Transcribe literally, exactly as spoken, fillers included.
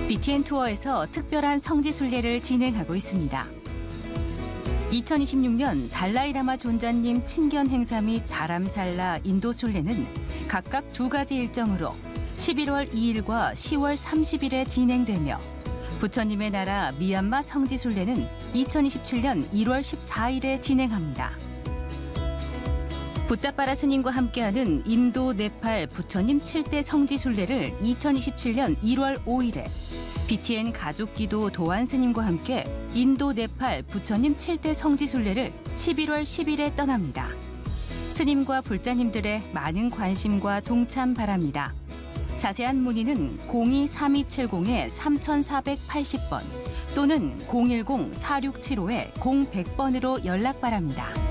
비티엔 투어에서 특별한 성지 순례를 진행하고 있습니다. 이천이십육 년 달라이라마 존자님 친견 행사 및 다람살라 인도 순례는 각각 두 가지 일정으로 십일월 이일과 시월 삼십일에 진행되며 부처님의 나라 미얀마 성지 순례는 이천이십칠 년 일월 십사일에 진행합니다. 붓다빠라 스님과 함께하는 인도, 네팔 부처님 칠 대 성지 순례를 이천이십칠 년 일월 오일에 비티엔 가족기도 도안 스님과 함께 인도, 네팔 부처님 칠 대 성지 순례를 십일월 십일에 떠납니다. 스님과 불자님들의 많은 관심과 동참 바랍니다. 자세한 문의는 공이 삼이칠공 삼사팔십 번 또는 공일공 사육칠오 공백 번으로 연락 바랍니다.